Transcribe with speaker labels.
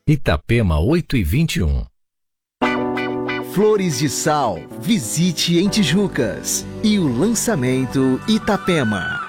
Speaker 1: Itapema 8h21.
Speaker 2: Flores de Sal, visite em Tijucas. E o lançamento Itapema.